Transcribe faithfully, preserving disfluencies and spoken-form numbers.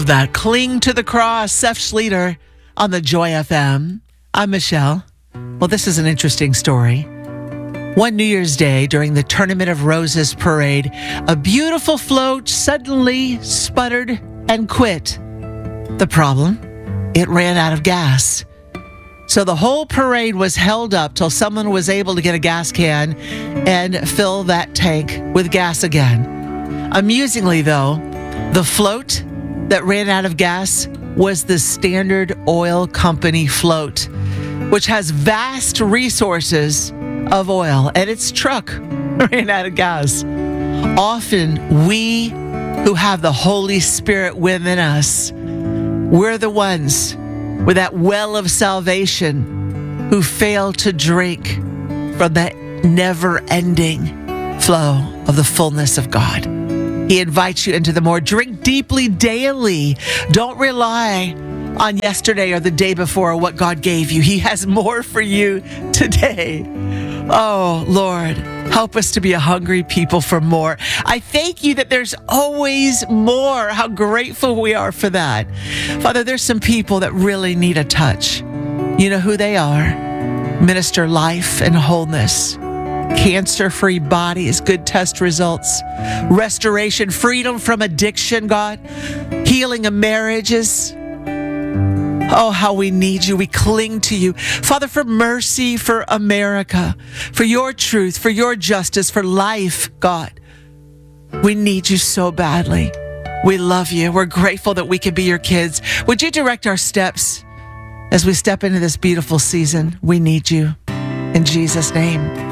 That Cling to the Cross, Seth Schleter on the Joy F M. I'm Michelle. Well, this is an interesting story. One New Year's Day during the Tournament of Roses parade, a beautiful float suddenly sputtered and quit. The problem? It ran out of gas. So the whole parade was held up till someone was able to get a gas can and fill that tank with gas again. Amusingly, though, the float that ran out of gas was the Standard Oil Company float, which has vast resources of oil, and its truck ran out of gas. Often, we who have the Holy Spirit within us, we're the ones with that well of salvation who fail to drink from that never-ending flow of the fullness of God. He invites you into the more. Drink deeply daily. Don't rely on yesterday or the day before or what God gave you. He has more for you today. Oh, Lord, help us to be a hungry people for more. I thank you that there's always more. How grateful we are for that. Father, there's some people that really need a touch. You know who they are. Minister life and wholeness. Cancer-free bodies, good test results, restoration, freedom from addiction, God, healing of marriages. Oh, how we need you. We cling to you. Father, for mercy for America, for your truth, for your justice, for life, God. We need you so badly. We love you. We're grateful that we can be your kids. Would you direct our steps as we step into this beautiful season? We need you. In Jesus' name.